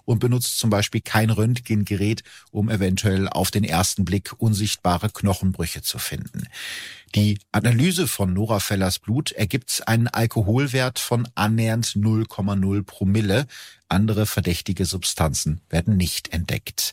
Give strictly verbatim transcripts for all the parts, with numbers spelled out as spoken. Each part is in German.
und benutzt zum Beispiel kein Röntgengerät, um eventuell auf den ersten Blick unsichtbare Knochenbrüche zu finden. Die Analyse von Nora Fellers Blut ergibt einen Alkoholwert von annähernd null Komma null Promille. Andere verdächtige Substanzen werden nicht entdeckt.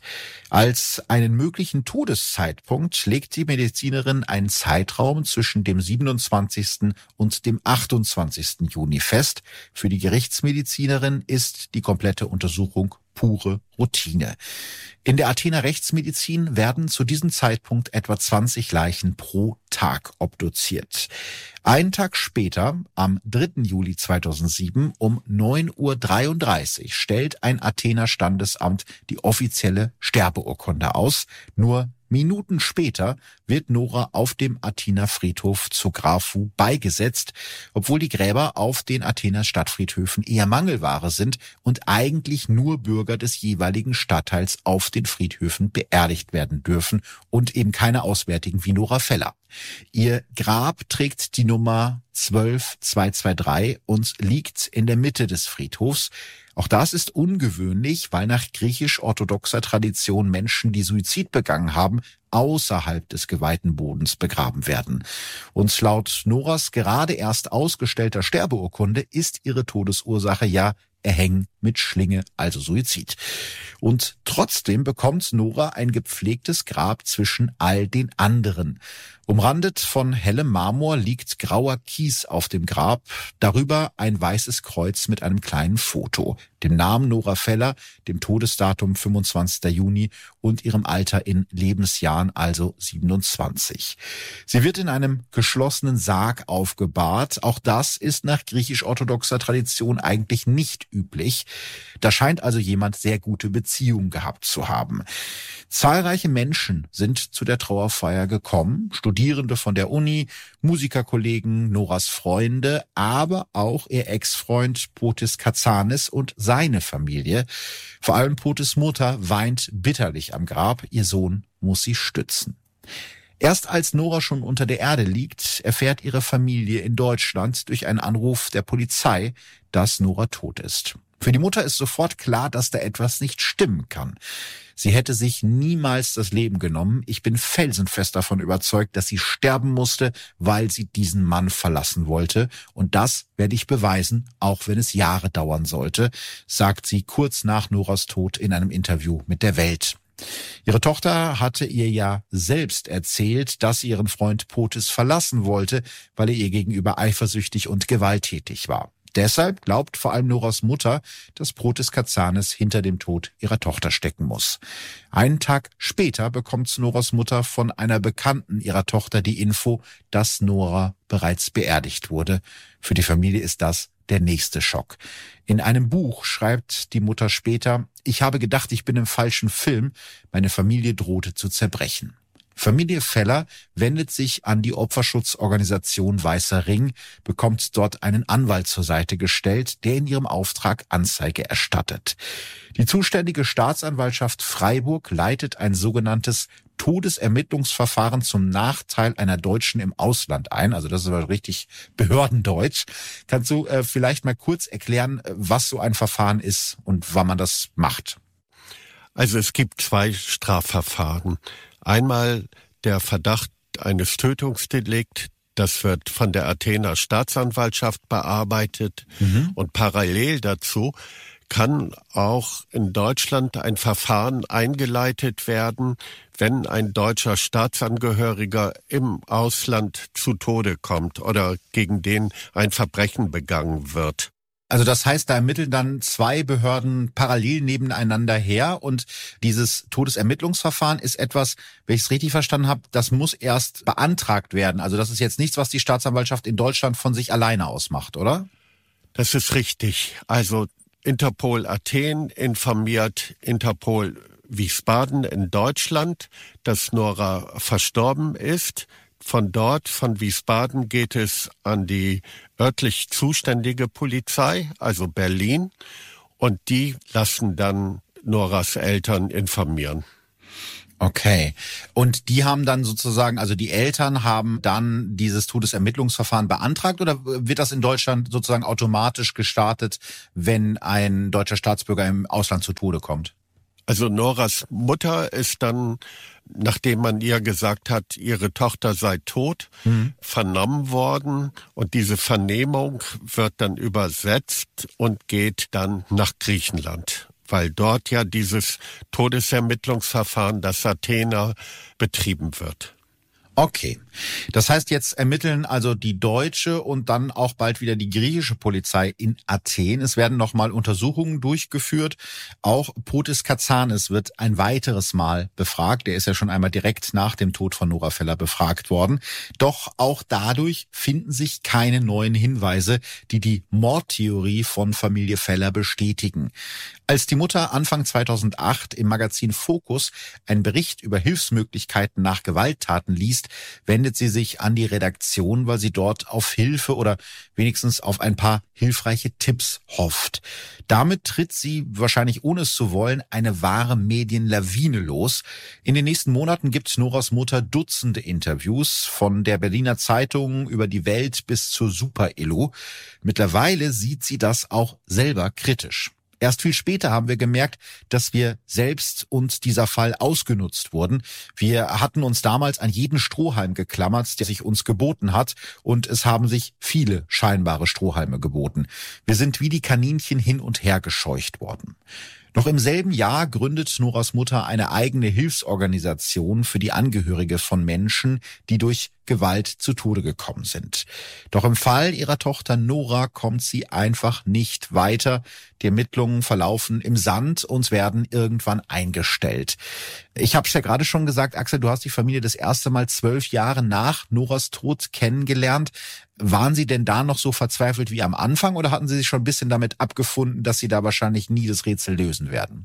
Als einen möglichen Todeszeitpunkt legt die Medizinerin einen Zeitraum zwischen dem siebenundzwanzigsten und dem achtundzwanzigsten Juni fest. Für die Gerichtsmedizinerin ist die komplette Untersuchung pure Routine. In der Athener Rechtsmedizin werden zu diesem Zeitpunkt etwa zwanzig Leichen pro Tag obduziert. Einen Tag später, am dritten Juli zweitausendsieben um neun Uhr dreiunddreißig stellt ein Athener Standesamt die offizielle Sterbeurkunde aus. Nur Minuten später wird Nora auf dem Athener Friedhof zu Grafou beigesetzt, obwohl die Gräber auf den Athener Stadtfriedhöfen eher Mangelware sind und eigentlich nur Bürger des jeweiligen Stadtteils auf den Friedhöfen beerdigt werden dürfen und eben keine Auswärtigen wie Nora Feller. Ihr Grab trägt die Nummer zwölf zweihundertdreiundzwanzig und liegt in der Mitte des Friedhofs. Auch das ist ungewöhnlich, weil nach griechisch-orthodoxer Tradition Menschen, die Suizid begangen haben, außerhalb des geweihten Bodens begraben werden. Und laut Noras gerade erst ausgestellter Sterbeurkunde ist ihre Todesursache ja Erhängen mit Schlinge, also Suizid. Und trotzdem bekommt Nora ein gepflegtes Grab zwischen all den anderen. Umrandet von hellem Marmor liegt grauer Kies auf dem Grab, darüber ein weißes Kreuz mit einem kleinen Foto, dem Namen Nora Feller, dem Todesdatum fünfundzwanzigsten Juni und ihrem Alter in Lebensjahren, also siebenundzwanzig. Sie wird in einem geschlossenen Sarg aufgebahrt. Auch das ist nach griechisch-orthodoxer Tradition eigentlich nicht üblich. Da scheint also jemand sehr gute Beziehungen gehabt zu haben. Zahlreiche Menschen sind zu der Trauerfeier gekommen, Studierende von der Uni, Musikerkollegen, Noras Freunde, aber auch ihr Ex-Freund Potis Katsanis und seine Familie. Vor allem Potis Mutter weint bitterlich am Grab, ihr Sohn muss sie stützen. Erst als Nora schon unter der Erde liegt, erfährt ihre Familie in Deutschland durch einen Anruf der Polizei, dass Nora tot ist. Für die Mutter ist sofort klar, dass da etwas nicht stimmen kann. Sie hätte sich niemals das Leben genommen. Ich bin felsenfest davon überzeugt, dass sie sterben musste, weil sie diesen Mann verlassen wollte. Und das werde ich beweisen, auch wenn es Jahre dauern sollte, sagt sie kurz nach Noras Tod in einem Interview mit der Welt. Ihre Tochter hatte ihr ja selbst erzählt, dass sie ihren Freund Potis verlassen wollte, weil er ihr gegenüber eifersüchtig und gewalttätig war. Deshalb glaubt vor allem Noras Mutter, dass Potis Katsanis hinter dem Tod ihrer Tochter stecken muss. Einen Tag später bekommt Noras Mutter von einer Bekannten ihrer Tochter die Info, dass Nora bereits beerdigt wurde. Für die Familie ist das der nächste Schock. In einem Buch schreibt die Mutter später: Ich habe gedacht, ich bin im falschen Film. Meine Familie drohte zu zerbrechen. Familie Feller wendet sich an die Opferschutzorganisation Weißer Ring, bekommt dort einen Anwalt zur Seite gestellt, der in ihrem Auftrag Anzeige erstattet. Die zuständige Staatsanwaltschaft Freiburg leitet ein sogenanntes Todesermittlungsverfahren zum Nachteil einer Deutschen im Ausland ein. Also das ist aber richtig behördendeutsch. Kannst du äh, vielleicht mal kurz erklären, was so ein Verfahren ist und wann man das macht? Also es gibt zwei Strafverfahren. Einmal der Verdacht eines Tötungsdelikts, das wird von der Athener Staatsanwaltschaft bearbeitet. Mhm. Und parallel dazu kann auch in Deutschland ein Verfahren eingeleitet werden, wenn ein deutscher Staatsangehöriger im Ausland zu Tode kommt oder gegen den ein Verbrechen begangen wird. Also das heißt, da ermitteln dann zwei Behörden parallel nebeneinander her und dieses Todesermittlungsverfahren ist etwas, wenn ich es richtig verstanden habe, das muss erst beantragt werden. Also das ist jetzt nichts, was die Staatsanwaltschaft in Deutschland von sich alleine aus macht, oder? Das ist richtig. Also Interpol Athen informiert Interpol Wiesbaden in Deutschland, dass Nora verstorben ist. Von dort, von Wiesbaden, geht es an die örtlich zuständige Polizei, also Berlin, und die lassen dann Noras Eltern informieren. Okay. Und die haben dann sozusagen, also die Eltern haben dann dieses Todesermittlungsverfahren beantragt oder wird das in Deutschland sozusagen automatisch gestartet, wenn ein deutscher Staatsbürger im Ausland zu Tode kommt? Also Noras Mutter ist dann, nachdem man ihr gesagt hat, ihre Tochter sei tot, mhm. vernommen worden. Und diese Vernehmung wird dann übersetzt und geht dann nach Griechenland, weil dort ja dieses Todesermittlungsverfahren, das Athena, betrieben wird. Okay. Das heißt, jetzt ermitteln also die deutsche und dann auch bald wieder die griechische Polizei in Athen. Es werden nochmal Untersuchungen durchgeführt. Auch Potis Katsanis wird ein weiteres Mal befragt. Der ist ja schon einmal direkt nach dem Tod von Nora Feller befragt worden. Doch auch dadurch finden sich keine neuen Hinweise, die die Mordtheorie von Familie Feller bestätigen. Als die Mutter Anfang zweitausendacht im Magazin Focus einen Bericht über Hilfsmöglichkeiten nach Gewalttaten liest, wendet sie sich an die Redaktion, weil sie dort auf Hilfe oder wenigstens auf ein paar hilfreiche Tipps hofft. Damit tritt sie, wahrscheinlich ohne es zu wollen, eine wahre Medienlawine los. In den nächsten Monaten gibt Noras Mutter Dutzende Interviews, von der Berliner Zeitung über die Welt bis zur Super-Illo. Mittlerweile sieht sie das auch selber kritisch. Erst viel später haben wir gemerkt, dass wir selbst uns dieser Fall ausgenutzt wurden. Wir hatten uns damals an jeden Strohhalm geklammert, der sich uns geboten hat, und es haben sich viele scheinbare Strohhalme geboten. Wir sind wie die Kaninchen hin und her gescheucht worden. Noch im selben Jahr gründet Noras Mutter eine eigene Hilfsorganisation für die Angehörige von Menschen, die durch Gewalt zu Tode gekommen sind. Doch im Fall ihrer Tochter Nora kommt sie einfach nicht weiter. Die Ermittlungen verlaufen im Sand und werden irgendwann eingestellt. Ich habe es ja gerade schon gesagt, Axel, du hast die Familie das erste Mal zwölf Jahre nach Noras Tod kennengelernt. Waren Sie denn da noch so verzweifelt wie am Anfang oder hatten Sie sich schon ein bisschen damit abgefunden, dass Sie da wahrscheinlich nie das Rätsel lösen werden?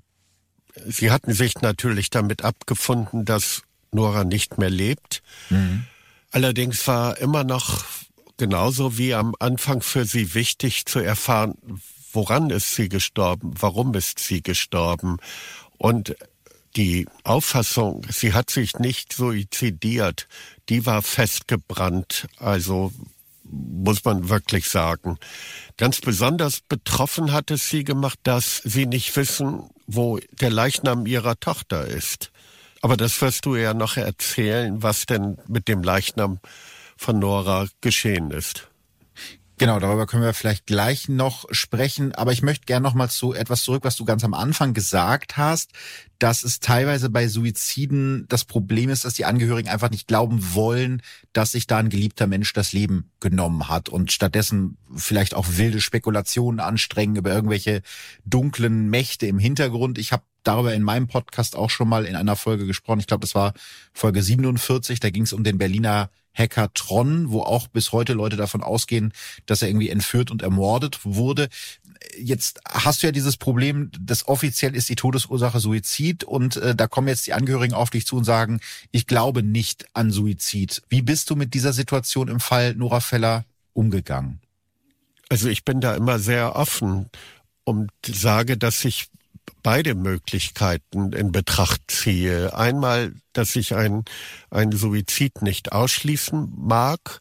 Sie hatten sich natürlich damit abgefunden, dass Nora nicht mehr lebt. Mhm. Allerdings war immer noch genauso wie am Anfang für sie wichtig zu erfahren, woran ist sie gestorben, warum ist sie gestorben. Und die Auffassung, sie hat sich nicht suizidiert, die war festgebrannt, also muss man wirklich sagen. Ganz besonders betroffen hat es sie gemacht, dass sie nicht wissen, wo der Leichnam ihrer Tochter ist. Aber das wirst du ja noch erzählen, was denn mit dem Leichnam von Nora geschehen ist. Genau, darüber können wir vielleicht gleich noch sprechen. Aber ich möchte gerne noch mal zu etwas zurück, was du ganz am Anfang gesagt hast, dass es teilweise bei Suiziden das Problem ist, dass die Angehörigen einfach nicht glauben wollen, dass sich da ein geliebter Mensch das Leben genommen hat und stattdessen vielleicht auch wilde Spekulationen anstrengen über irgendwelche dunklen Mächte im Hintergrund. Ich habe darüber in meinem Podcast auch schon mal in einer Folge gesprochen. Ich glaube, das war Folge siebenundvierzig. Da ging es um den Berliner Hacker Tron, wo auch bis heute Leute davon ausgehen, dass er irgendwie entführt und ermordet wurde. Jetzt hast du ja dieses Problem, dass offiziell ist die Todesursache Suizid und äh, da kommen jetzt die Angehörigen auf dich zu und sagen, ich glaube nicht an Suizid. Wie bist du mit dieser Situation im Fall Nora Feller umgegangen? Also ich bin da immer sehr offen und sage, dass ich beide Möglichkeiten in Betracht ziehe. Einmal, dass ich ein, ein Suizid nicht ausschließen mag.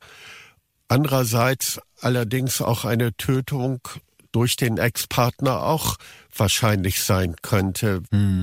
Andererseits allerdings auch eine Tötung durch den Ex-Partner auch wahrscheinlich sein könnte.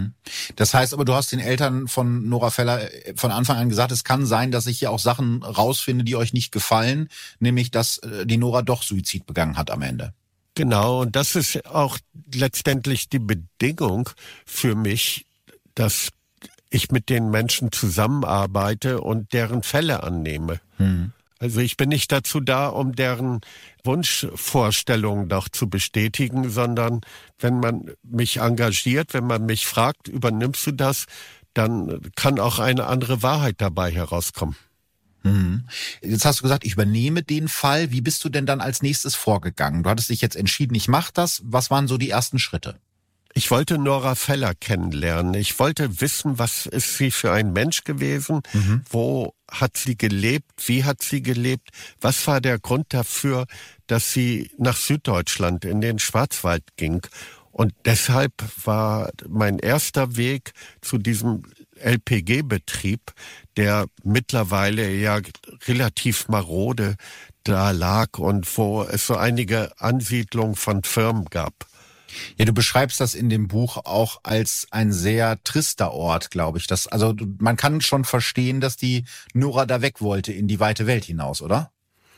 Das heißt aber, du hast den Eltern von Nora Feller von Anfang an gesagt, es kann sein, dass ich hier auch Sachen rausfinde, die euch nicht gefallen, nämlich, dass die Nora doch Suizid begangen hat am Ende. Genau, und das ist auch letztendlich die Bedingung für mich, dass ich mit den Menschen zusammenarbeite und deren Fälle annehme. Hm. Also ich bin nicht dazu da, um deren Wunschvorstellungen doch zu bestätigen, sondern wenn man mich engagiert, wenn man mich fragt, übernimmst du das, dann kann auch eine andere Wahrheit dabei herauskommen. Mhm. Jetzt hast du gesagt, ich übernehme den Fall. Wie bist du denn dann als nächstes vorgegangen? Du hattest dich jetzt entschieden, ich mache das. Was waren so die ersten Schritte? Ich wollte Nora Feller kennenlernen. Ich wollte wissen, was ist sie für ein Mensch gewesen? Mhm. Wo hat sie gelebt? Wie hat sie gelebt? Was war der Grund dafür, dass sie nach Süddeutschland in den Schwarzwald ging? Und deshalb war mein erster Weg zu diesem L P G-Betrieb, der mittlerweile ja relativ marode da lag und wo es so einige Ansiedlungen von Firmen gab. Ja, du beschreibst das in dem Buch auch als ein sehr trister Ort, glaube ich. Das, also man kann schon verstehen, dass die Nora da weg wollte in die weite Welt hinaus, oder?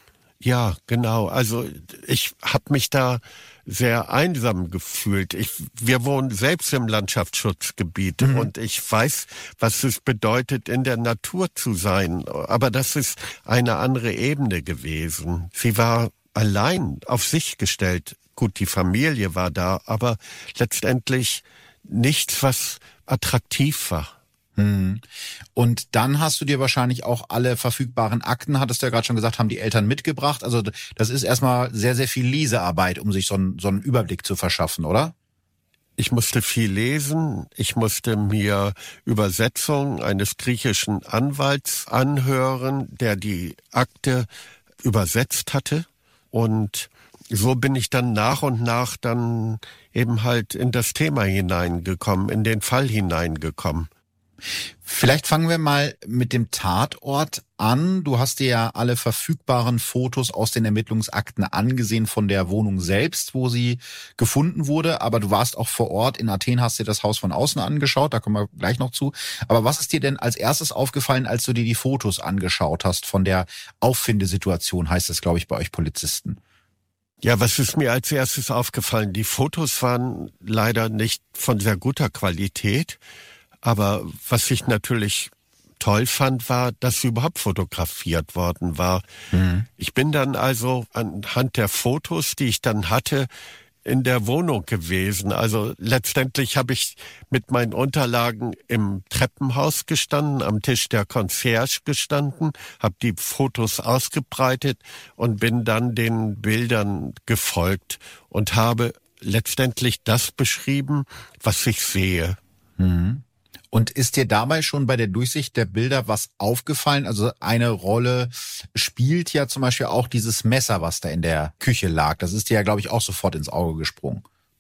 Ja, genau. Also ich habe mich da sehr einsam gefühlt. Ich, wir wohnen selbst im Landschaftsschutzgebiet mhm. und ich weiß, was es bedeutet, in der Natur zu sein. Aber das ist eine andere Ebene gewesen. Sie war allein auf sich gestellt. Gut, die Familie war da, aber letztendlich nichts, was attraktiv war. Hm. Und dann hast du dir wahrscheinlich auch alle verfügbaren Akten, hattest du ja gerade schon gesagt, haben die Eltern mitgebracht. Also das ist erstmal sehr, sehr viel Lesearbeit, um sich so einen, so einen Überblick zu verschaffen, oder? Ich musste viel lesen. Ich musste mir Übersetzung eines griechischen Anwalts anhören, der die Akte übersetzt hatte. Und so bin ich dann nach und nach dann eben halt in das Thema hineingekommen, in den Fall hineingekommen. Vielleicht fangen wir mal mit dem Tatort an. Du hast dir ja alle verfügbaren Fotos aus den Ermittlungsakten angesehen von der Wohnung selbst, wo sie gefunden wurde. Aber du warst auch vor Ort. In Athen hast dir das Haus von außen angeschaut. Da kommen wir gleich noch zu. Aber was ist dir denn als erstes aufgefallen, als du dir die Fotos angeschaut hast von der Auffindesituation, heißt es, glaube ich, bei euch Polizisten? Ja, was ist mir als erstes aufgefallen? Die Fotos waren leider nicht von sehr guter Qualität. Aber was ich natürlich toll fand, war, dass sie überhaupt fotografiert worden war. Mhm. Ich bin dann also anhand der Fotos, die ich dann hatte, in der Wohnung gewesen. Also letztendlich habe ich mit meinen Unterlagen im Treppenhaus gestanden, am Tisch der Concierge gestanden, habe die Fotos ausgebreitet und bin dann den Bildern gefolgt und habe letztendlich das beschrieben, was ich sehe. Mhm. Und ist dir dabei schon bei der Durchsicht der Bilder was aufgefallen? Also eine Rolle spielt ja zum Beispiel auch dieses Messer, was da in der Küche lag. Das ist dir ja, glaube ich, auch sofort ins Auge gesprungen.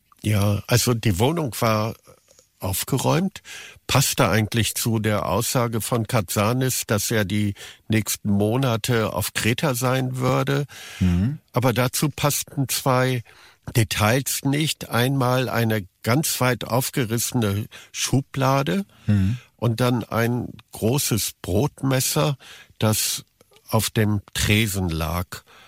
Ja, also die Wohnung war aufgeräumt, passte eigentlich zu der Aussage von Katsanis, dass er die nächsten Monate auf Kreta sein würde. Mhm. Aber dazu passten zwei Details nicht. Einmal eine ganz weit aufgerissene Schublade mhm. und dann ein großes Brotmesser, das auf dem Tresen lag.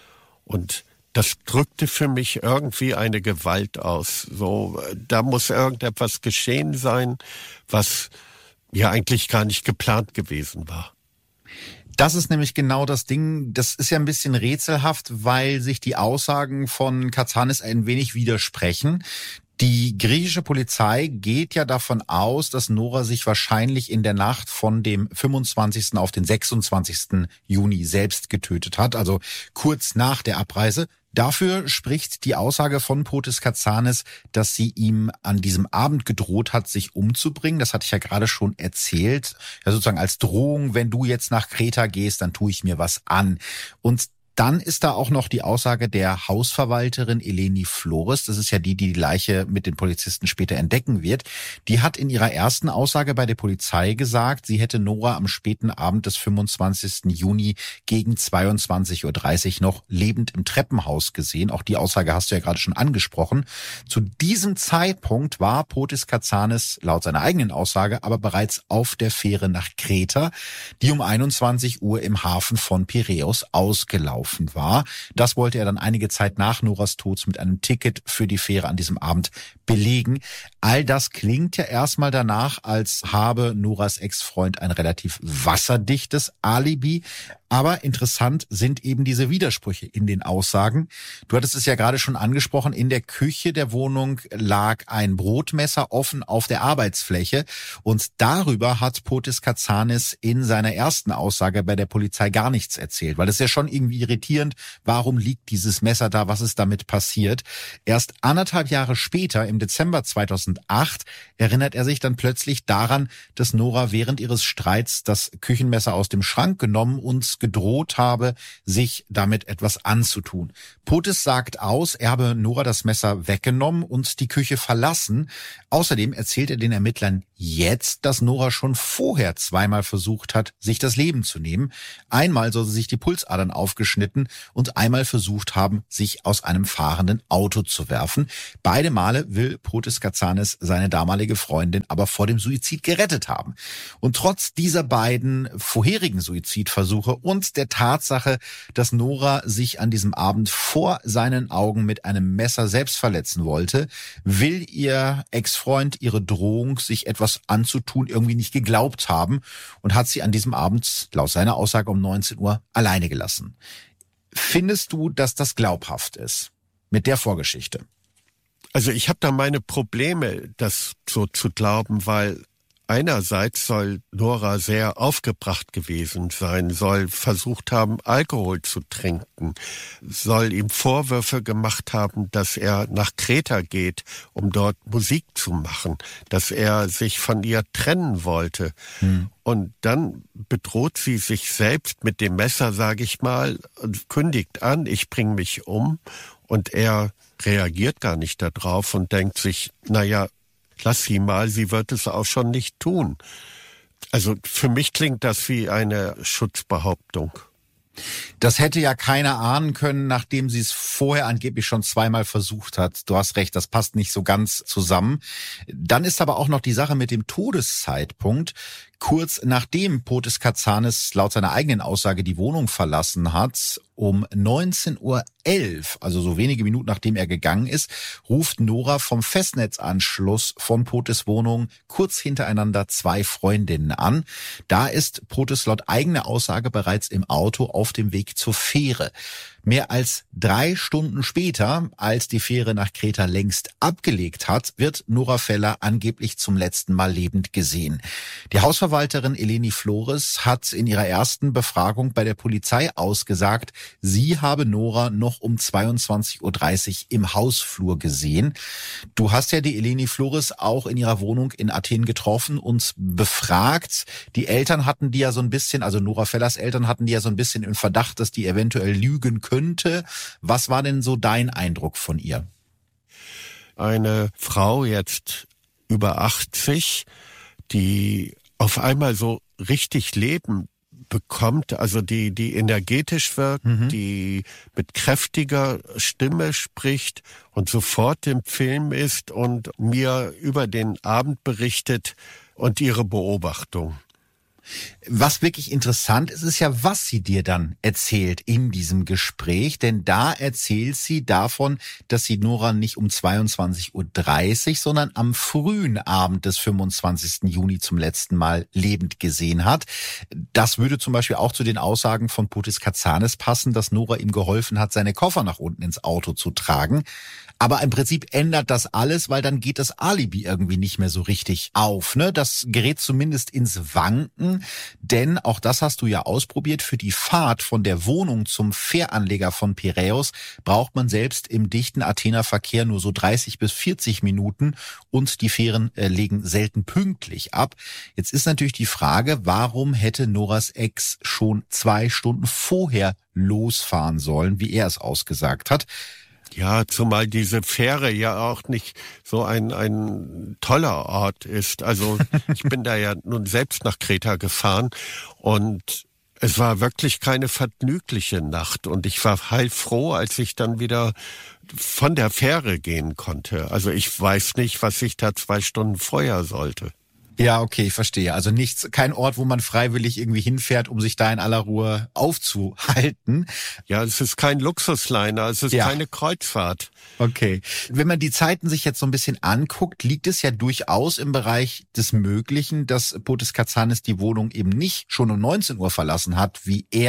Und das drückte für mich irgendwie eine Gewalt aus. So, da muss irgendetwas geschehen sein, was ja eigentlich gar nicht geplant gewesen war. Das ist nämlich genau das Ding, das ist ja ein bisschen rätselhaft, weil sich die Aussagen von Katsanis ein wenig widersprechen. Die griechische Polizei geht ja davon aus, dass Nora sich wahrscheinlich in der Nacht von dem fünfundzwanzigsten auf den sechsundzwanzigsten Juni selbst getötet hat, also kurz nach der Abreise. Dafür spricht die Aussage von Potis Katsanis, dass sie ihm an diesem Abend gedroht hat, sich umzubringen. Das hatte ich ja gerade schon erzählt. Ja, sozusagen als Drohung, wenn du jetzt nach Kreta gehst, dann tue ich mir was an. Und dann ist da auch noch die Aussage der Hausverwalterin Eleni Flores. Das ist ja die, die die Leiche mit den Polizisten später entdecken wird. Die hat in ihrer ersten Aussage bei der Polizei gesagt, sie hätte Nora am späten Abend des fünfundzwanzigsten Juni gegen zweiundzwanzig Uhr dreißig noch lebend im Treppenhaus gesehen. Auch die Aussage hast du ja gerade schon angesprochen. Zu diesem Zeitpunkt war Potis Katsanis laut seiner eigenen Aussage aber bereits auf der Fähre nach Kreta, die um einundzwanzig Uhr im Hafen von Piräus ausgelaufen war. Das wollte er dann einige Zeit nach Noras Tod mit einem Ticket für die Fähre an diesem Abend belegen. All das klingt ja erstmal danach, als habe Noras Ex-Freund ein relativ wasserdichtes Alibi. Aber interessant sind eben diese Widersprüche in den Aussagen. Du hattest es ja gerade schon angesprochen, in der Küche der Wohnung lag ein Brotmesser offen auf der Arbeitsfläche und darüber hat Potis Katsanis in seiner ersten Aussage bei der Polizei gar nichts erzählt, weil das ist ja schon irgendwie irritierend, warum liegt dieses Messer da, was ist damit passiert. Erst anderthalb Jahre später, im Dezember zweitausenddreizehn, zweitausendacht erinnert er sich dann plötzlich daran, dass Nora während ihres Streits das Küchenmesser aus dem Schrank genommen und gedroht habe, sich damit etwas anzutun. Potis sagt aus, er habe Nora das Messer weggenommen und die Küche verlassen. Außerdem erzählt er den Ermittlern jetzt, dass Nora schon vorher zweimal versucht hat, sich das Leben zu nehmen. Einmal soll sie sich die Pulsadern aufgeschnitten und einmal versucht haben, sich aus einem fahrenden Auto zu werfen. Beide Male will Potis Katsanis seine damalige Freundin aber vor dem Suizid gerettet haben. Und trotz dieser beiden vorherigen Suizidversuche und der Tatsache, dass Nora sich an diesem Abend vor seinen Augen mit einem Messer selbst verletzen wollte, will ihr Ex-Freund ihre Drohung, sich etwas anzutun, irgendwie nicht geglaubt haben und hat sie an diesem Abend, laut seiner Aussage um neunzehn Uhr, alleine gelassen. Findest du, dass das glaubhaft ist mit der Vorgeschichte? Also ich habe da meine Probleme, das so zu glauben, weil einerseits soll Nora sehr aufgebracht gewesen sein, soll versucht haben, Alkohol zu trinken, soll ihm Vorwürfe gemacht haben, dass er nach Kreta geht, um dort Musik zu machen, dass er sich von ihr trennen wollte. Hm. Und dann bedroht sie sich selbst mit dem Messer, sage ich mal, und kündigt an, ich bringe mich um. Und er reagiert gar nicht darauf und denkt sich, naja, lass sie mal, sie wird es auch schon nicht tun. Also für mich klingt das wie eine Schutzbehauptung. Das hätte ja keiner ahnen können, nachdem sie es vorher angeblich schon zweimal versucht hat. Du hast recht, das passt nicht so ganz zusammen. Dann ist aber auch noch die Sache mit dem Todeszeitpunkt. Kurz nachdem Potis Katsanis laut seiner eigenen Aussage die Wohnung verlassen hat, um neunzehn Uhr elf, also so wenige Minuten nachdem er gegangen ist, ruft Nora vom Festnetzanschluss von Potis Wohnung kurz hintereinander zwei Freundinnen an. Da ist Potis laut eigener Aussage bereits im Auto auf dem Weg zur Fähre. Mehr als drei Stunden später, als die Fähre nach Kreta längst abgelegt hat, wird Nora Feller angeblich zum letzten Mal lebend gesehen. Die Hausverwalterin Eleni Flores hat in ihrer ersten Befragung bei der Polizei ausgesagt, sie habe Nora noch um zweiundzwanzig Uhr dreißig im Hausflur gesehen. Du hast ja die Eleni Flores auch in ihrer Wohnung in Athen getroffen und befragt. Die Eltern hatten die ja so ein bisschen, also Nora Fellers Eltern hatten die ja so ein bisschen im Verdacht, dass die eventuell lügen können. Könnte. Was war denn so dein Eindruck von ihr? Eine Frau jetzt über achtzig, die auf einmal so richtig Leben bekommt, also die, die energetisch wirkt, mhm. die mit kräftiger Stimme spricht und sofort im Film ist und mir über den Abend berichtet und ihre Beobachtung. Was wirklich interessant ist, ist ja, was sie dir dann erzählt in diesem Gespräch. Denn da erzählt sie davon, dass sie Nora nicht um zweiundzwanzig Uhr dreißig, sondern am frühen Abend des fünfundzwanzigsten Juni zum letzten Mal lebend gesehen hat. Das würde zum Beispiel auch zu den Aussagen von Potis Katsanis passen, dass Nora ihm geholfen hat, seine Koffer nach unten ins Auto zu tragen. Aber im Prinzip ändert das alles, weil dann geht das Alibi irgendwie nicht mehr so richtig auf, ne? Das gerät zumindest ins Wanken, denn auch das hast du ja ausprobiert. Für die Fahrt von der Wohnung zum Fähranleger von Piräus braucht man selbst im dichten Athener Verkehr nur so dreißig bis vierzig Minuten und die Fähren äh, legen selten pünktlich ab. Jetzt ist natürlich die Frage, warum hätte Noras Ex schon zwei Stunden vorher losfahren sollen, wie er es ausgesagt hat? Ja, zumal diese Fähre ja auch nicht so ein, ein toller Ort ist. Also ich bin da ja nun selbst nach Kreta gefahren und es war wirklich keine vergnügliche Nacht. Und ich war heilfroh, als ich dann wieder von der Fähre gehen konnte. Also ich weiß nicht, was ich da zwei Stunden vorher sollte. Ja, okay, ich verstehe. Also nichts, kein Ort, wo man freiwillig irgendwie hinfährt, um sich da in aller Ruhe aufzuhalten. Ja, es ist kein Luxusliner, es ist ja keine Kreuzfahrt. Okay. Wenn man die Zeiten sich jetzt so ein bisschen anguckt, liegt es ja durchaus im Bereich des Möglichen, dass Potis Katsanis die Wohnung eben nicht schon um neunzehn Uhr verlassen hat, wie er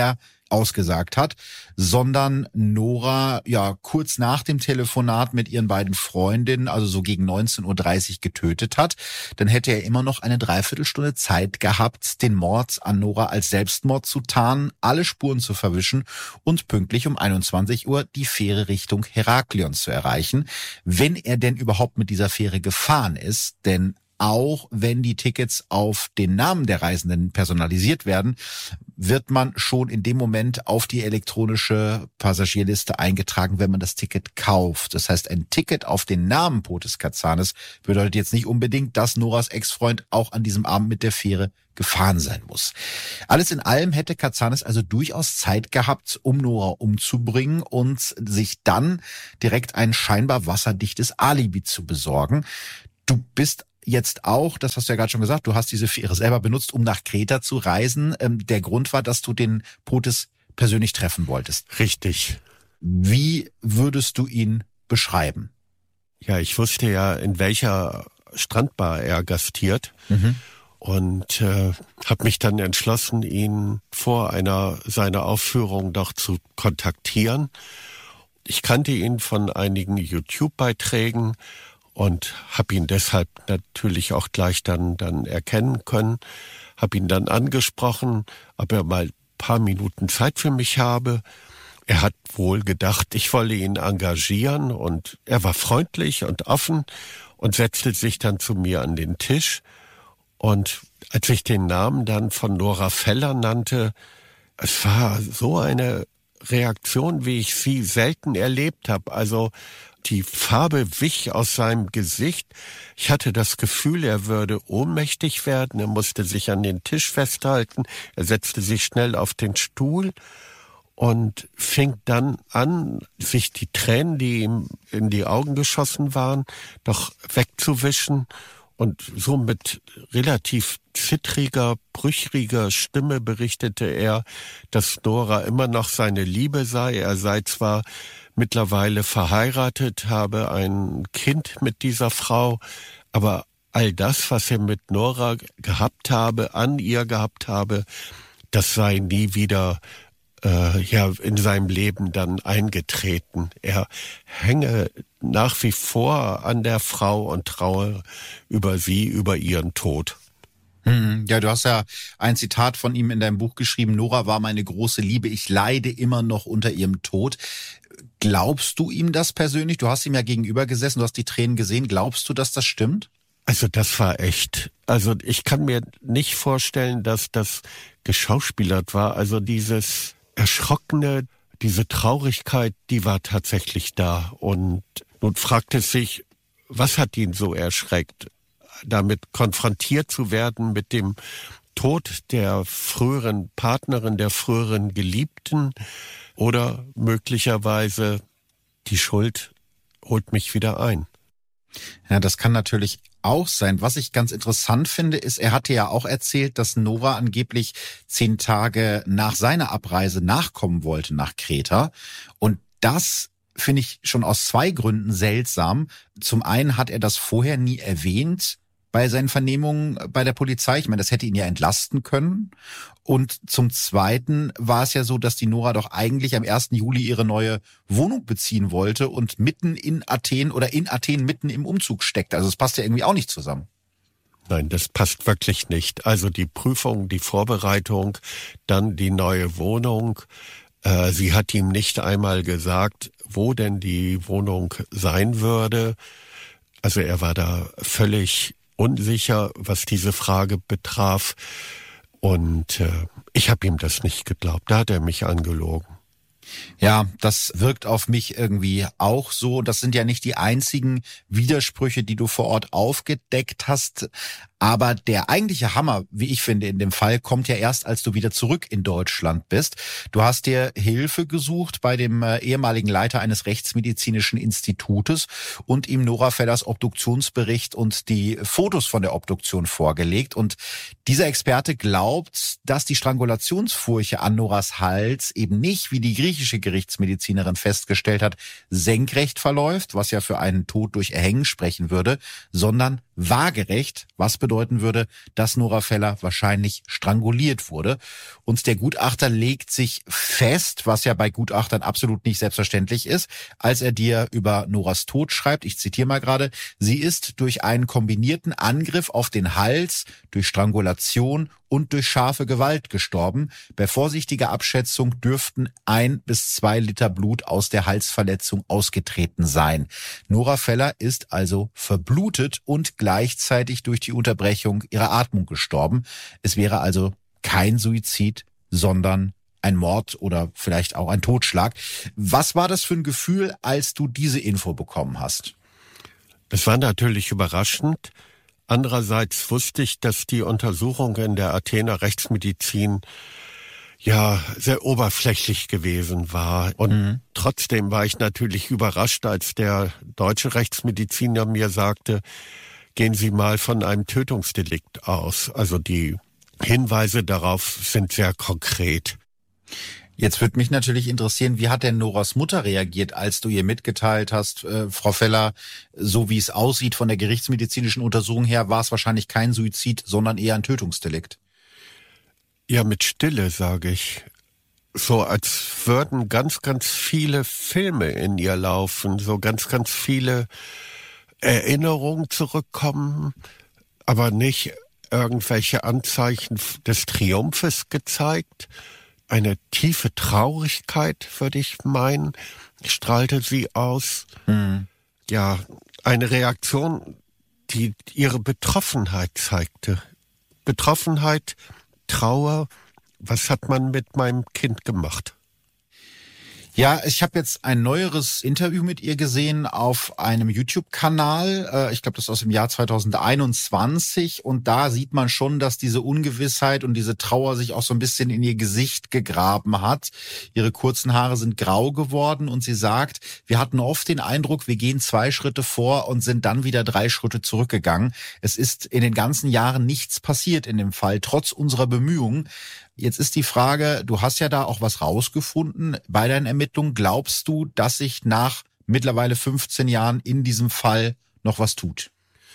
ausgesagt hat, sondern Nora ja kurz nach dem Telefonat mit ihren beiden Freundinnen, also so gegen neunzehn Uhr dreißig getötet hat, dann hätte er immer noch eine Dreiviertelstunde Zeit gehabt, den Mord an Nora als Selbstmord zu tarnen, alle Spuren zu verwischen und pünktlich um einundzwanzig Uhr die Fähre Richtung Heraklion zu erreichen, wenn er denn überhaupt mit dieser Fähre gefahren ist, denn auch wenn die Tickets auf den Namen der Reisenden personalisiert werden, wird man schon in dem Moment auf die elektronische Passagierliste eingetragen, wenn man das Ticket kauft. Das heißt, ein Ticket auf den Namen Potes Katsanis bedeutet jetzt nicht unbedingt, dass Noras Ex-Freund auch an diesem Abend mit der Fähre gefahren sein muss. Alles in allem hätte Katsanis also durchaus Zeit gehabt, um Nora umzubringen und sich dann direkt ein scheinbar wasserdichtes Alibi zu besorgen. Du bist jetzt auch, das hast du ja gerade schon gesagt, du hast diese Fähre selber benutzt, um nach Kreta zu reisen. Ähm, der Grund war, dass du den Potes persönlich treffen wolltest. Richtig. Wie würdest du ihn beschreiben? Ja, ich wusste ja, in welcher Strandbar er gastiert. Mhm. Und äh, habe mich dann entschlossen, ihn vor einer seiner Aufführungen doch zu kontaktieren. Ich kannte ihn von einigen YouTube-Beiträgen und habe ihn deshalb natürlich auch gleich dann dann erkennen können. Habe ihn dann angesprochen, ob er mal ein paar Minuten Zeit für mich habe. Er hat wohl gedacht, ich wolle ihn engagieren, und er war freundlich und offen und setzte sich dann zu mir an den Tisch. Und als ich den Namen dann von Nora Feller nannte, es war so eine Reaktion, wie ich sie selten erlebt habe. Also die Farbe wich aus seinem Gesicht. Ich hatte das Gefühl, er würde ohnmächtig werden. Er musste sich an den Tisch festhalten. Er setzte sich schnell auf den Stuhl und fing dann an, sich die Tränen, die ihm in die Augen geschossen waren, doch wegzuwischen. Und so mit relativ zittriger, brüchiger Stimme berichtete er, dass Nora immer noch seine Liebe sei. Er sei zwar mittlerweile verheiratet, habe ein Kind mit dieser Frau, aber all das, was er mit Nora gehabt habe, an ihr gehabt habe, das sei nie wieder äh, ja in seinem Leben dann eingetreten. Er hänge nach wie vor an der Frau und traue über sie, über ihren Tod. Ja, du hast ja ein Zitat von ihm in deinem Buch geschrieben: Nora war meine große Liebe, ich leide immer noch unter ihrem Tod. Glaubst du ihm das persönlich? Du hast ihm ja gegenüber gesessen, du hast die Tränen gesehen. Glaubst du, dass das stimmt? Also das war echt. Also ich kann mir nicht vorstellen, dass das geschauspielert war. Also dieses Erschrockene, diese Traurigkeit, die war tatsächlich da. Und nun fragt es sich, was hat ihn so erschreckt? Damit konfrontiert zu werden mit dem Tod der früheren Partnerin, der früheren Geliebten, oder möglicherweise die Schuld holt mich wieder ein. Ja, das kann natürlich auch sein. Was ich ganz interessant finde, ist, er hatte ja auch erzählt, dass Nora angeblich zehn Tage nach seiner Abreise nachkommen wollte nach Kreta. Und das finde ich schon aus zwei Gründen seltsam. Zum einen hat er das vorher nie erwähnt bei seinen Vernehmungen bei der Polizei. Ich meine, das hätte ihn ja entlasten können. Und zum Zweiten war es ja so, dass die Nora doch eigentlich am ersten Juli ihre neue Wohnung beziehen wollte und mitten in Athen oder in Athen mitten im Umzug steckt. Also es passt ja irgendwie auch nicht zusammen. Nein, das passt wirklich nicht. Also die Prüfung, die Vorbereitung, dann die neue Wohnung. Äh, sie hat ihm nicht einmal gesagt, wo denn die Wohnung sein würde. Also er war da völlig unsicher, was diese Frage betraf. Und äh, ich habe ihm das nicht geglaubt. Da hat er mich angelogen. Ja, das wirkt auf mich irgendwie auch so. Das sind ja nicht die einzigen Widersprüche, die du vor Ort aufgedeckt hast. Aber der eigentliche Hammer, wie ich finde, in dem Fall, kommt ja erst, als du wieder zurück in Deutschland bist. Du hast dir Hilfe gesucht bei dem äh, ehemaligen Leiter eines rechtsmedizinischen Institutes und ihm Nora Fellers Obduktionsbericht und die Fotos von der Obduktion vorgelegt. Und dieser Experte glaubt, dass die Strangulationsfurche an Noras Hals eben nicht, wie die griechische Gerichtsmedizinerin festgestellt hat, senkrecht verläuft, was ja für einen Tod durch Erhängen sprechen würde, sondern waagerecht, was bedeuten würde, dass Nora Feller wahrscheinlich stranguliert wurde. Und der Gutachter legt sich fest, was ja bei Gutachtern absolut nicht selbstverständlich ist, als er dir über Noras Tod schreibt, ich zitiere mal gerade, sie ist durch einen kombinierten Angriff auf den Hals, durch Strangulation und durch scharfe Gewalt gestorben. Bei vorsichtiger Abschätzung dürften ein bis zwei Liter Blut aus der Halsverletzung ausgetreten sein. Nora Feller ist also verblutet und gleichzeitig durch die Unterbrechung ihrer Atmung gestorben. Es wäre also kein Suizid, sondern ein Mord oder vielleicht auch ein Totschlag. Was war das für ein Gefühl, als du diese Info bekommen hast? Es war natürlich überraschend. Andererseits wusste ich, dass die Untersuchung in der Athener Rechtsmedizin ja sehr oberflächlich gewesen war. Und mhm. trotzdem war ich natürlich überrascht, als der deutsche Rechtsmediziner mir sagte, gehen Sie mal von einem Tötungsdelikt aus. Also die Hinweise darauf sind sehr konkret. Jetzt würde mich natürlich interessieren, wie hat denn Noras Mutter reagiert, als du ihr mitgeteilt hast, äh, Frau Feller, so wie es aussieht von der gerichtsmedizinischen Untersuchung her, war es wahrscheinlich kein Suizid, sondern eher ein Tötungsdelikt? Ja, mit Stille, sage ich. So als würden ganz, ganz viele Filme in ihr laufen, so ganz, ganz viele Erinnerungen zurückkommen, aber nicht irgendwelche Anzeichen des Triumphes gezeigt. Eine tiefe Traurigkeit, würde ich meinen, strahlte sie aus. Mhm. Ja, eine Reaktion, die ihre Betroffenheit zeigte. Betroffenheit, Trauer, was hat man mit meinem Kind gemacht? Ja, ich habe jetzt ein neueres Interview mit ihr gesehen auf einem YouTube-Kanal. Ich glaube, das ist aus dem Jahr zweitausendeinundzwanzig. Und da sieht man schon, dass diese Ungewissheit und diese Trauer sich auch so ein bisschen in ihr Gesicht gegraben hat. Ihre kurzen Haare sind grau geworden und sie sagt, wir hatten oft den Eindruck, wir gehen zwei Schritte vor und sind dann wieder drei Schritte zurückgegangen. Es ist in den ganzen Jahren nichts passiert in dem Fall, trotz unserer Bemühungen. Jetzt ist die Frage, du hast ja da auch was rausgefunden bei deinen Ermittlungen. Glaubst du, dass sich nach mittlerweile fünfzehn Jahren in diesem Fall noch was tut?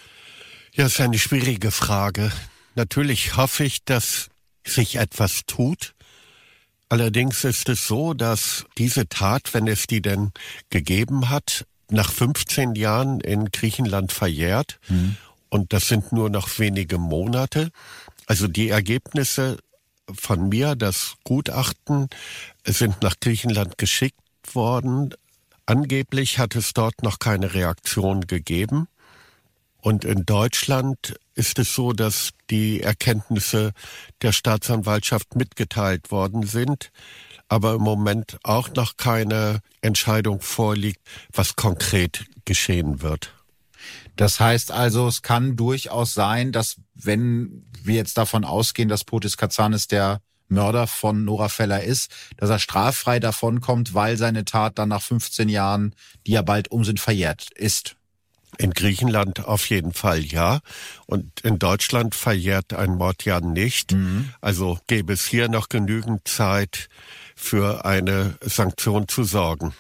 Ja, das ist eine schwierige Frage. Natürlich hoffe ich, dass sich etwas tut. Allerdings ist es so, dass diese Tat, wenn es die denn gegeben hat, nach fünfzehn Jahren in Griechenland verjährt. Mhm. Und das sind nur noch wenige Monate. Also die Ergebnisse von mir, das Gutachten, sind nach Griechenland geschickt worden. Angeblich hat es dort noch keine Reaktion gegeben. Und in Deutschland ist es so, dass die Erkenntnisse der Staatsanwaltschaft mitgeteilt worden sind, aber im Moment auch noch keine Entscheidung vorliegt, was konkret geschehen wird. Das heißt also, es kann durchaus sein, dass wenn wir jetzt davon ausgehen, dass Fotis Katsanis der Mörder von Nora Feller ist, dass er straffrei davonkommt, weil seine Tat dann nach fünfzehn Jahren, die ja bald um sind, verjährt ist. In Griechenland auf jeden Fall ja. Und in Deutschland verjährt ein Mord ja nicht. Mhm. Also gäbe es hier noch genügend Zeit, für eine Sanktion zu sorgen.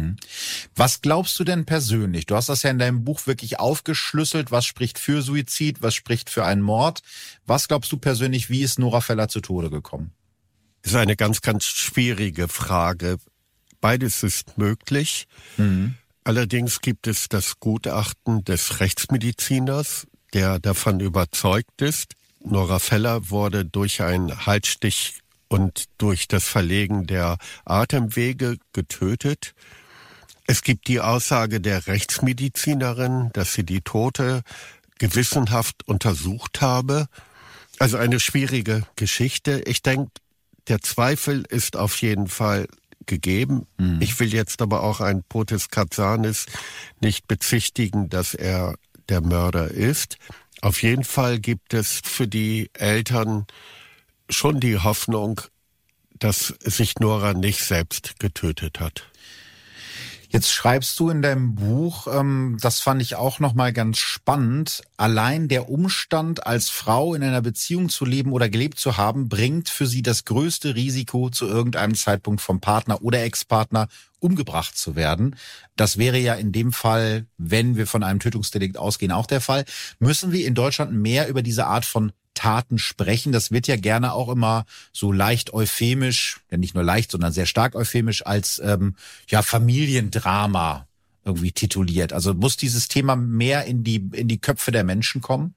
Was glaubst du denn persönlich? Du hast das ja in deinem Buch wirklich aufgeschlüsselt. Was spricht für Suizid? Was spricht für einen Mord? Was glaubst du persönlich, wie ist Nora Feller zu Tode gekommen? Das ist eine ganz, ganz schwierige Frage. Beides ist möglich. Mhm. Allerdings gibt es das Gutachten des Rechtsmediziners, der davon überzeugt ist, Nora Feller wurde durch einen Halsstich und durch das Verlegen der Atemwege getötet. Es gibt die Aussage der Rechtsmedizinerin, dass sie die Tote gewissenhaft untersucht habe. Also eine schwierige Geschichte. Ich denke, der Zweifel ist auf jeden Fall gegeben. Mhm. Ich will jetzt aber auch einen Fotis Katsanis nicht bezichtigen, dass er der Mörder ist. Auf jeden Fall gibt es für die Eltern schon die Hoffnung, dass sich Nora nicht selbst getötet hat. Jetzt schreibst du in deinem Buch, ähm, das fand ich auch nochmal ganz spannend, allein der Umstand, als Frau in einer Beziehung zu leben oder gelebt zu haben, bringt für sie das größte Risiko, zu irgendeinem Zeitpunkt vom Partner oder Ex-Partner umgebracht zu werden. Das wäre ja in dem Fall, wenn wir von einem Tötungsdelikt ausgehen, auch der Fall. Müssen wir in Deutschland mehr über diese Art von Taten sprechen? Das wird ja gerne auch immer so leicht euphemisch, ja nicht nur leicht, sondern sehr stark euphemisch als ähm, ja Familiendrama irgendwie tituliert. Also muss dieses Thema mehr in die in die Köpfe der Menschen kommen?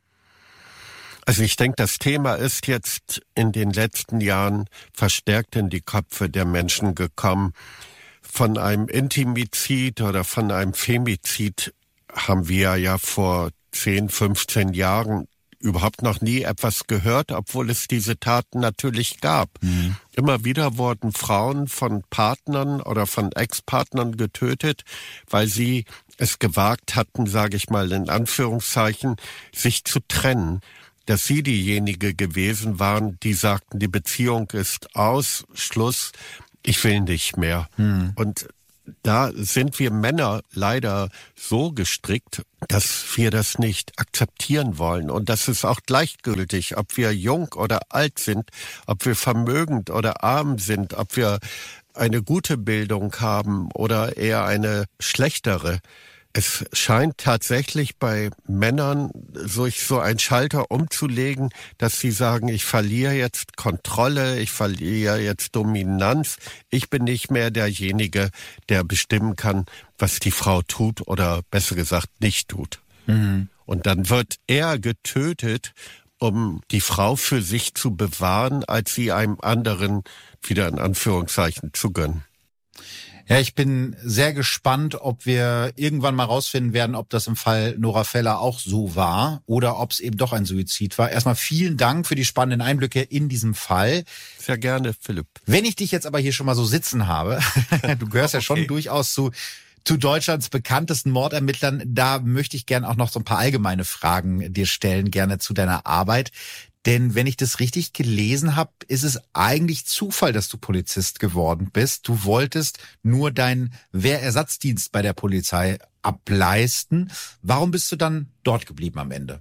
Also ich denke, das Thema ist jetzt in den letzten Jahren verstärkt in die Köpfe der Menschen gekommen. Von einem Intimizid oder von einem Femizid haben wir ja vor zehn, fünfzehn Jahren überhaupt noch nie etwas gehört, obwohl es diese Taten natürlich gab. Mhm. Immer wieder wurden Frauen von Partnern oder von Ex-Partnern getötet, weil sie es gewagt hatten, sage ich mal in Anführungszeichen, sich zu trennen. Dass sie diejenige gewesen waren, die sagten, die Beziehung ist aus, Schluss, ich will nicht mehr. Mhm. Und da sind wir Männer leider so gestrickt, dass wir das nicht akzeptieren wollen. Und das ist auch gleichgültig, ob wir jung oder alt sind, ob wir vermögend oder arm sind, ob wir eine gute Bildung haben oder eher eine schlechtere. Es scheint tatsächlich bei Männern sich so ein Schalter umzulegen, dass sie sagen, ich verliere jetzt Kontrolle, ich verliere jetzt Dominanz. Ich bin nicht mehr derjenige, der bestimmen kann, was die Frau tut oder besser gesagt nicht tut. Mhm. Und dann wird er getötet, um die Frau für sich zu bewahren, als sie einem anderen, wieder in Anführungszeichen, zu gönnen. Ja, ich bin sehr gespannt, ob wir irgendwann mal rausfinden werden, ob das im Fall Nora Feller auch so war oder ob es eben doch ein Suizid war. Erstmal vielen Dank für die spannenden Einblicke in diesem Fall. Sehr gerne, Philipp. Wenn ich dich jetzt aber hier schon mal so sitzen habe, du gehörst okay. ja schon durchaus zu zu Deutschlands bekanntesten Mordermittlern, da möchte ich gerne auch noch so ein paar allgemeine Fragen dir stellen, gerne zu deiner Arbeit. Denn wenn ich das richtig gelesen habe, ist es eigentlich Zufall, dass du Polizist geworden bist. Du wolltest nur deinen Wehrersatzdienst bei der Polizei ableisten. Warum bist du dann dort geblieben am Ende?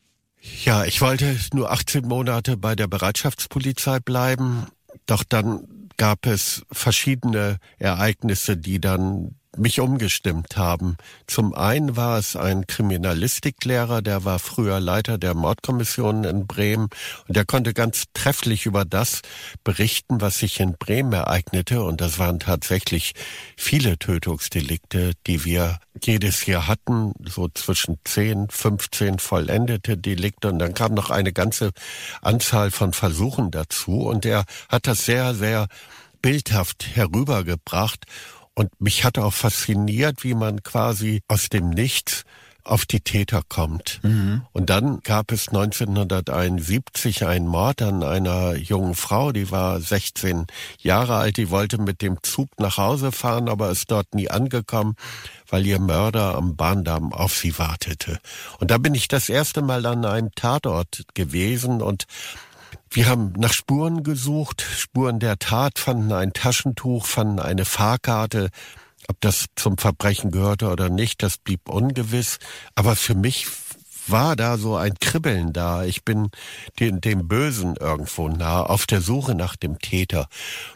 Ja, ich wollte nur achtzehn Monate bei der Bereitschaftspolizei bleiben. Doch dann gab es verschiedene Ereignisse, die dann mich umgestimmt haben. Zum einen war es ein Kriminalistiklehrer, der war früher Leiter der Mordkommission in Bremen und der konnte ganz trefflich über das berichten, was sich in Bremen ereignete, und das waren tatsächlich viele Tötungsdelikte, die wir jedes Jahr hatten, so zwischen zehn, fünfzehn vollendete Delikte, und dann kam noch eine ganze Anzahl von Versuchen dazu, und er hat das sehr, sehr bildhaft herübergebracht. Und mich hat auch fasziniert, wie man quasi aus dem Nichts auf die Täter kommt. Mhm. Und dann gab es neunzehnhunderteinundsiebzig einen Mord an einer jungen Frau, die war sechzehn Jahre alt, die wollte mit dem Zug nach Hause fahren, aber ist dort nie angekommen, weil ihr Mörder am Bahndamm auf sie wartete. Und da bin ich das erste Mal an einem Tatort gewesen, und wir haben nach Spuren gesucht, Spuren der Tat, fanden ein Taschentuch, fanden eine Fahrkarte. Ob das zum Verbrechen gehörte oder nicht, das blieb ungewiss. Aber für mich war da so ein Kribbeln da. Ich bin dem, dem Bösen irgendwo nah, auf der Suche nach dem Täter.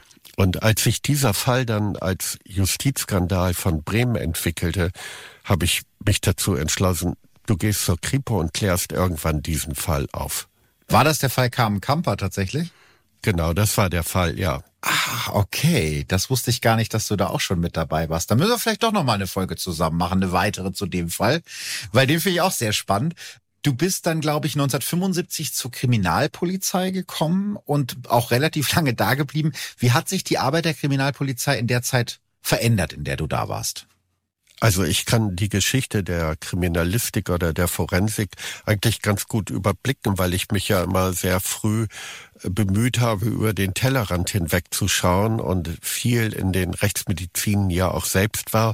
Und als sich dieser Fall dann als Justizskandal von Bremen entwickelte, habe ich mich dazu entschlossen, du gehst zur Kripo und klärst irgendwann diesen Fall auf. War das der Fall Carmen Kamper tatsächlich? Genau, das war der Fall, ja. Ah, okay. Das wusste ich gar nicht, dass du da auch schon mit dabei warst. Da müssen wir vielleicht doch noch mal eine Folge zusammen machen, eine weitere zu dem Fall, weil den finde ich auch sehr spannend. Du bist dann, glaube ich, neunzehnhundertfünfundsiebzig zur Kriminalpolizei gekommen und auch relativ lange da geblieben. Wie hat sich die Arbeit der Kriminalpolizei in der Zeit verändert, in der du da warst? Also ich kann die Geschichte der Kriminalistik oder der Forensik eigentlich ganz gut überblicken, weil ich mich ja immer sehr früh bemüht habe, über den Tellerrand hinwegzuschauen und viel in den Rechtsmedizinen ja auch selbst war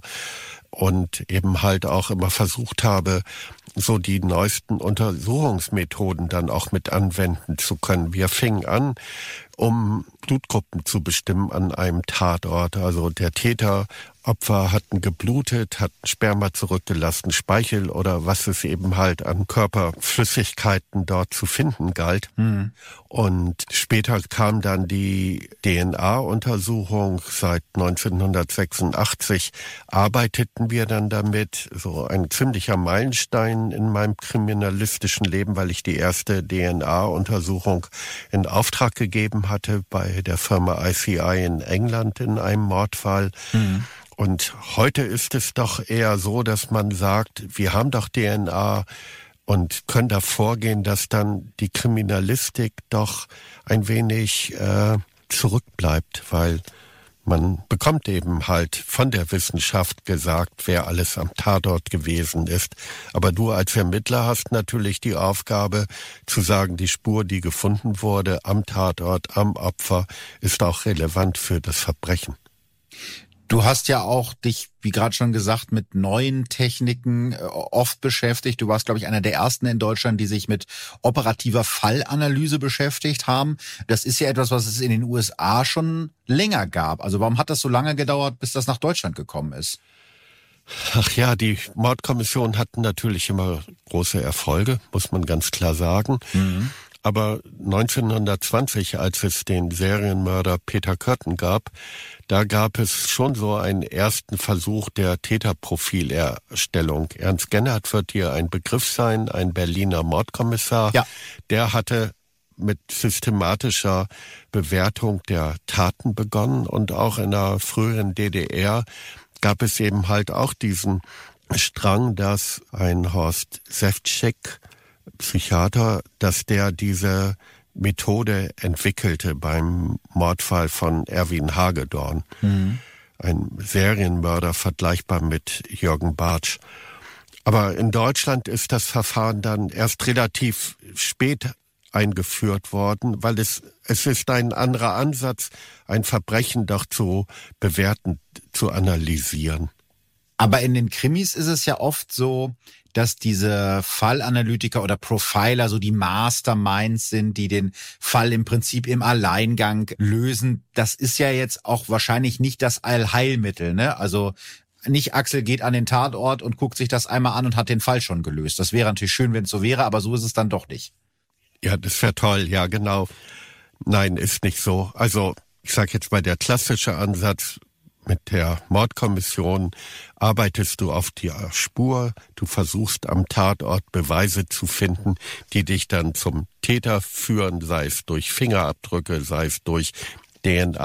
und eben halt auch immer versucht habe, so die neuesten Untersuchungsmethoden dann auch mit anwenden zu können. Wir fingen an, um Blutgruppen zu bestimmen an einem Tatort. Also der Täter Opfer hatten geblutet, hatten Sperma zurückgelassen, Speichel oder was es eben halt an Körperflüssigkeiten dort zu finden galt. Mhm. Und später kam dann die D N A-Untersuchung. Seit neunzehnhundertsechsundachtzig arbeiteten wir dann damit. So ein ziemlicher Meilenstein in meinem kriminalistischen Leben, weil ich die erste D N A-Untersuchung in Auftrag gegeben hatte bei der Firma I C I in England in einem Mordfall. Mhm. Und heute ist es doch eher so, dass man sagt, wir haben doch D N A und können da vorgehen, dass dann die Kriminalistik doch ein wenig äh, zurückbleibt, weil man bekommt eben halt von der Wissenschaft gesagt, wer alles am Tatort gewesen ist. Aber du als Ermittler hast natürlich die Aufgabe zu sagen, die Spur, die gefunden wurde am Tatort, am Opfer, ist auch relevant für das Verbrechen. Du hast ja auch dich, wie gerade schon gesagt, mit neuen Techniken oft beschäftigt. Du warst, glaube ich, einer der ersten in Deutschland, die sich mit operativer Fallanalyse beschäftigt haben. Das ist ja etwas, was es in den U S A schon länger gab. Also warum hat das so lange gedauert, bis das nach Deutschland gekommen ist? Ach ja, die Mordkommissionen hatten natürlich immer große Erfolge, muss man ganz klar sagen. Mhm. Aber neunzehnhundertzwanzig, als es den Serienmörder Peter Kürten gab, da gab es schon so einen ersten Versuch der Täterprofilerstellung. Ernst Gennert wird hier ein Begriff sein, ein Berliner Mordkommissar. Ja. Der hatte mit systematischer Bewertung der Taten begonnen. Und auch in der früheren D D R gab es eben halt auch diesen Strang, dass ein Horst Sefcik, Psychiater, dass der diese Methode entwickelte beim Mordfall von Erwin Hagedorn. Mhm. Ein Serienmörder vergleichbar mit Jürgen Bartsch. Aber in Deutschland ist das Verfahren dann erst relativ spät eingeführt worden, weil es, es ist ein anderer Ansatz, ein Verbrechen doch zu bewerten, zu analysieren. Aber in den Krimis ist es ja oft so, dass diese Fallanalytiker oder Profiler so die Masterminds sind, die den Fall im Prinzip im Alleingang lösen. Das ist ja jetzt auch wahrscheinlich nicht das Allheilmittel, ne? Also nicht Axel geht an den Tatort und guckt sich das einmal an und hat den Fall schon gelöst. Das wäre natürlich schön, wenn es so wäre, aber so ist es dann doch nicht. Ja, das wäre toll, ja genau. Nein, ist nicht so. Also ich sage jetzt mal, der klassische Ansatz: mit der Mordkommission arbeitest du auf die Spur, du versuchst am Tatort Beweise zu finden, die dich dann zum Täter führen, sei es durch Fingerabdrücke, sei es durch D N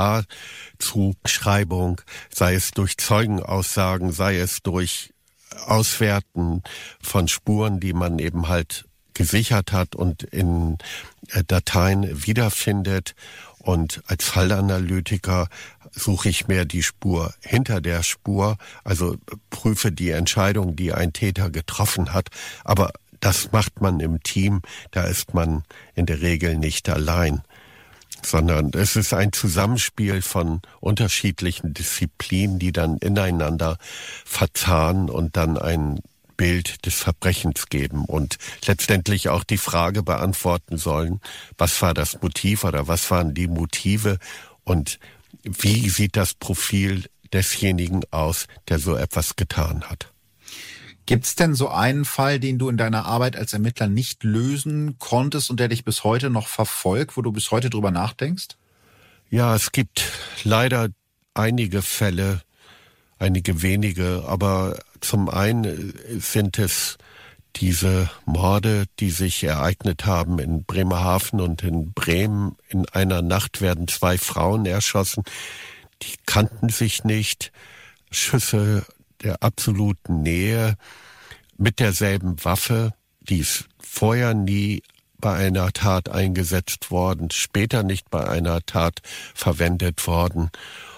A-Zuschreibung, sei es durch Zeugenaussagen, sei es durch Auswerten von Spuren, die man eben halt gesichert hat und in Dateien wiederfindet. Und als Fallanalytiker suche ich mehr die Spur hinter der Spur, also prüfe die Entscheidung, die ein Täter getroffen hat. Aber das macht man im Team, da ist man in der Regel nicht allein, sondern es ist ein Zusammenspiel von unterschiedlichen Disziplinen, die dann ineinander verzahnen und dann ein Bild des Verbrechens geben und letztendlich auch die Frage beantworten sollen, was war das Motiv oder was waren die Motive und wie sieht das Profil desjenigen aus, der so etwas getan hat. Gibt's denn so einen Fall, den du in deiner Arbeit als Ermittler nicht lösen konntest und der dich bis heute noch verfolgt, wo du bis heute drüber nachdenkst? Ja, es gibt leider einige Fälle, einige wenige, aber zum einen sind es diese Morde, die sich ereignet haben in Bremerhaven und in Bremen. In einer Nacht werden zwei Frauen erschossen, die kannten sich nicht. Schüsse der absoluten Nähe mit derselben Waffe, die ist vorher nie bei einer Tat eingesetzt worden, später nicht bei einer Tat verwendet worden.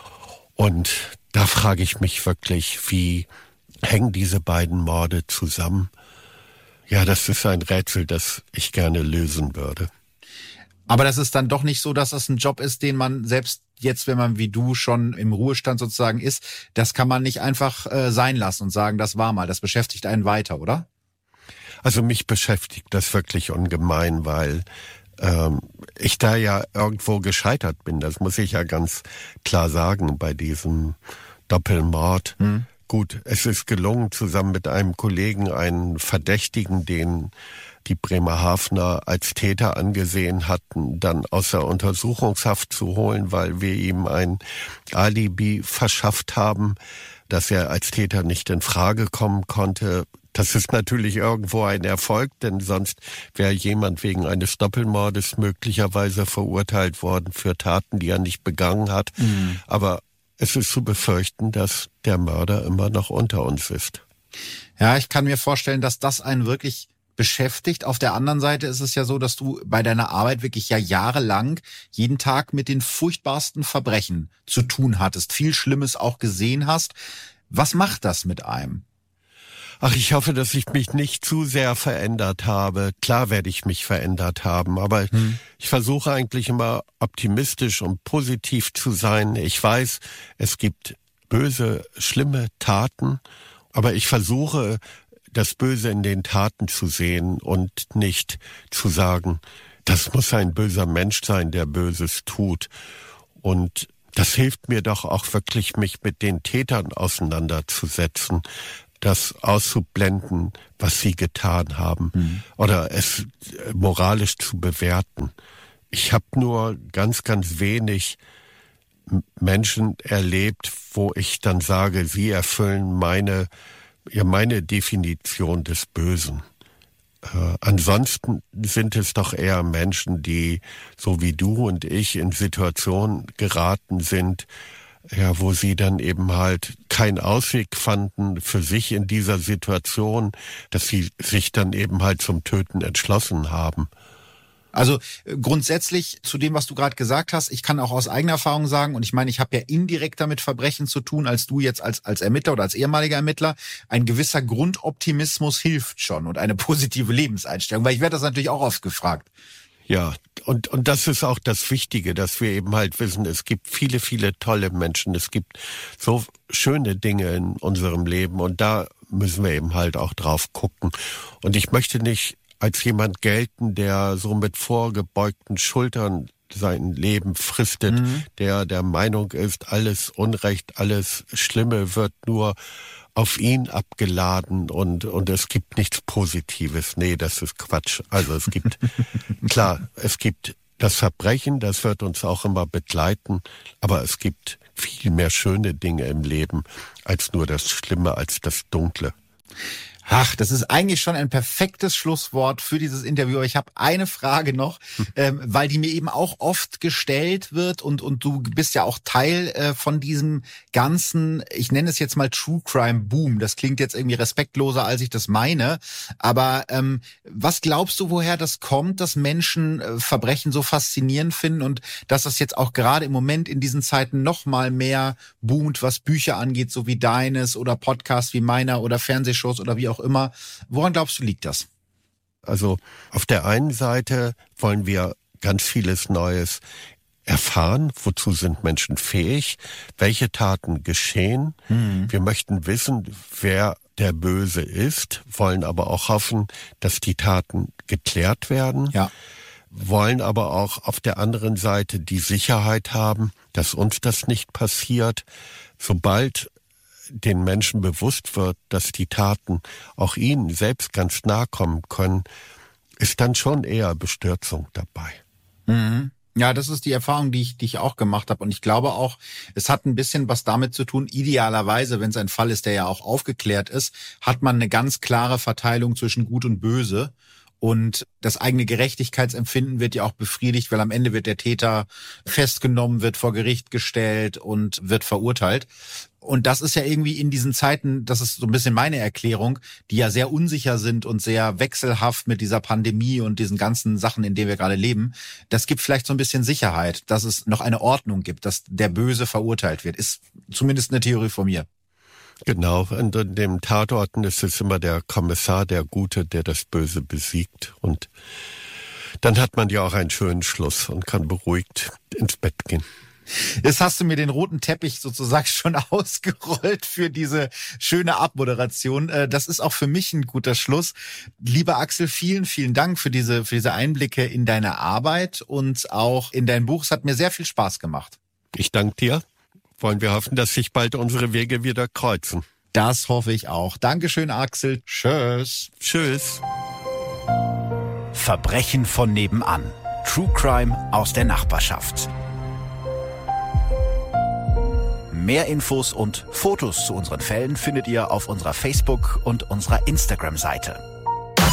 Und da frage ich mich wirklich, wie hängen diese beiden Morde zusammen? Ja, das ist ein Rätsel, das ich gerne lösen würde. Aber das ist dann doch nicht so, dass das ein Job ist, den man selbst jetzt, wenn man wie du schon im Ruhestand sozusagen ist, das kann man nicht einfach äh, sein lassen und sagen, das war mal, das beschäftigt einen weiter, oder? Also mich beschäftigt das wirklich ungemein, weil ähm, ich da ja irgendwo gescheitert bin. Das muss ich ja ganz klar sagen bei diesem Doppelmord. Hm. Gut, es ist gelungen, zusammen mit einem Kollegen einen Verdächtigen, den die Bremerhavener als Täter angesehen hatten, dann aus der Untersuchungshaft zu holen, weil wir ihm ein Alibi verschafft haben, dass er als Täter nicht in Frage kommen konnte. Das ist natürlich irgendwo ein Erfolg, denn sonst wäre jemand wegen eines Doppelmordes möglicherweise verurteilt worden für Taten, die er nicht begangen hat. Mhm. Aber es ist zu befürchten, dass der Mörder immer noch unter uns ist. Ja, ich kann mir vorstellen, dass das einen wirklich beschäftigt. Auf der anderen Seite ist es ja so, dass du bei deiner Arbeit wirklich ja jahrelang jeden Tag mit den furchtbarsten Verbrechen zu tun hattest, viel Schlimmes auch gesehen hast. Was macht das mit einem? Ach, ich hoffe, dass ich mich nicht zu sehr verändert habe. Klar werde ich mich verändert haben, aber hm. ich versuche eigentlich immer optimistisch und positiv zu sein. Ich weiß, es gibt böse, schlimme Taten, aber ich versuche, das Böse in den Taten zu sehen und nicht zu sagen, das muss ein böser Mensch sein, der Böses tut. Und das hilft mir doch auch wirklich, mich mit den Tätern auseinanderzusetzen, das auszublenden, was sie getan haben, mhm. oder es moralisch zu bewerten. Ich habe nur ganz, ganz wenig Menschen erlebt, wo ich dann sage, sie erfüllen meine ja meine Definition des Bösen. Äh, ansonsten sind es doch eher Menschen, die, so wie du und ich, in Situationen geraten sind, ja, wo sie dann eben halt keinen Ausweg fanden für sich in dieser Situation, dass sie sich dann eben halt zum Töten entschlossen haben. Also grundsätzlich zu dem, was du gerade gesagt hast, ich kann auch aus eigener Erfahrung sagen, und ich meine, ich habe ja indirekt damit Verbrechen zu tun, als du jetzt als als Ermittler oder als ehemaliger Ermittler, ein gewisser Grundoptimismus hilft schon und eine positive Lebenseinstellung, weil ich werde das natürlich auch oft gefragt. Ja, und und das ist auch das Wichtige, dass wir eben halt wissen, es gibt viele, viele tolle Menschen, es gibt so schöne Dinge in unserem Leben und da müssen wir eben halt auch drauf gucken. Und ich möchte nicht als jemand gelten, der so mit vorgebeugten Schultern sein Leben fristet, mhm. der der Meinung ist, alles Unrecht, alles Schlimme wird nur auf ihn abgeladen und und es gibt nichts Positives. Nee, das ist Quatsch. Also es gibt, klar, es gibt das Verbrechen, das wird uns auch immer begleiten, aber es gibt viel mehr schöne Dinge im Leben als nur das Schlimme, als das Dunkle. Ach, das ist eigentlich schon ein perfektes Schlusswort für dieses Interview. Aber ich habe eine Frage noch, ähm, weil die mir eben auch oft gestellt wird und und du bist ja auch Teil äh, von diesem ganzen, ich nenne es jetzt mal True Crime Boom. Das klingt jetzt irgendwie respektloser, als ich das meine. Aber ähm, was glaubst du, woher das kommt, dass Menschen äh, Verbrechen so faszinierend finden und dass das jetzt auch gerade im Moment in diesen Zeiten noch mal mehr boomt, was Bücher angeht, so wie deines oder Podcasts wie meiner oder Fernsehshows oder wie auch immer. Woran glaubst du, liegt das? Also auf der einen Seite wollen wir ganz vieles Neues erfahren. Wozu sind Menschen fähig? Welche Taten geschehen? Mhm. Wir möchten wissen, wer der Böse ist, wollen aber auch hoffen, dass die Taten geklärt werden. Ja. Wollen aber auch auf der anderen Seite die Sicherheit haben, dass uns das nicht passiert. Sobald den Menschen bewusst wird, dass die Taten auch ihnen selbst ganz nahe kommen können, ist dann schon eher Bestürzung dabei. Mhm. Ja, das ist die Erfahrung, die ich, die ich auch gemacht habe. Und ich glaube auch, es hat ein bisschen was damit zu tun, idealerweise, wenn es ein Fall ist, der ja auch aufgeklärt ist, hat man eine ganz klare Verteilung zwischen Gut und Böse. Und das eigene Gerechtigkeitsempfinden wird ja auch befriedigt, weil am Ende wird der Täter festgenommen, wird vor Gericht gestellt und wird verurteilt. Und das ist ja irgendwie in diesen Zeiten, das ist so ein bisschen meine Erklärung, die ja sehr unsicher sind und sehr wechselhaft mit dieser Pandemie und diesen ganzen Sachen, in denen wir gerade leben. Das gibt vielleicht so ein bisschen Sicherheit, dass es noch eine Ordnung gibt, dass der Böse verurteilt wird. Ist zumindest eine Theorie von mir. Genau, in den Tatorten ist es immer der Kommissar, der Gute, der das Böse besiegt. Und dann hat man ja auch einen schönen Schluss und kann beruhigt ins Bett gehen. Jetzt hast du mir den roten Teppich sozusagen schon ausgerollt für diese schöne Abmoderation. Das ist auch für mich ein guter Schluss. Lieber Axel, vielen, vielen Dank für diese, für diese Einblicke in deine Arbeit und auch in dein Buch. Es hat mir sehr viel Spaß gemacht. Ich danke dir. wollen wir hoffen, dass sich bald unsere Wege wieder kreuzen. Das hoffe ich auch. Dankeschön, Axel. Tschüss. Tschüss. Verbrechen von nebenan. True Crime aus der Nachbarschaft. Mehr Infos und Fotos zu unseren Fällen findet ihr auf unserer Facebook- und unserer Instagram-Seite.